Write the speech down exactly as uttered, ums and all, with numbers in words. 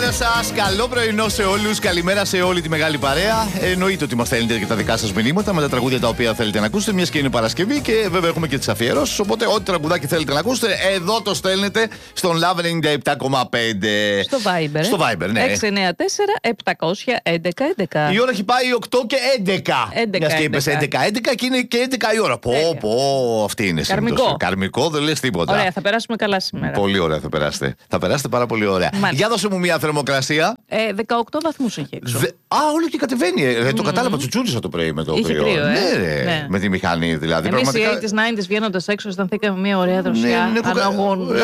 Καλημέρα σας, καλό πρωινό σε όλους, καλημέρα σε όλη τη μεγάλη παρέα. Εννοείται ότι μας στέλνετε και τα δικά σας μηνύματα με τα τραγούδια τα οποία θέλετε να ακούσετε, μιας και είναι Παρασκευή και βέβαια έχουμε και τις αφιερώσεις. Οπότε, ό,τι τραγουδάκι θέλετε να ακούσετε, εδώ το στέλνετε στον Love ενενήντα επτά κόμμα πέντε. Στο Viber. Στο Viber, ναι. έξι εννιά τέσσερα επτακόσια έντεκα έντεκα. Η ώρα έχει πάει οκτώ και έντεκα. έντεκα Μιας και είπες έντεκα έντεκα και είναι και έντεκα η ώρα. Πω, Τέλεια. πω, αυτή είναι Καρμικό. σύμπτωση. Καρμικό, δεν λες τίποτα. Ωραία, θα περάσουμε καλά σήμερα. Πολύ ωραία θα περάσετε. Θα περάσετε πάρα πολύ ωραία. Μάλιστα. Για δώσε μου μια θερμοκρασία. Ε, δεκαοκτώ βαθμούς έχει έξω. Δε... Α, όλο και κατεβαίνει. Ε, το κατάλαβα, τσουτσούρισα το πρωί με το Είχε κρύο, ε. Ναι, ρε, Ναι. με τη μηχανή δηλαδή. Εμείς Πραγματικά... οι ογδόντα ενενήντα βγαίνοντας έξω αισθανθήκαμε μια ωραία δροσιά Ναι, ναι, αναγών.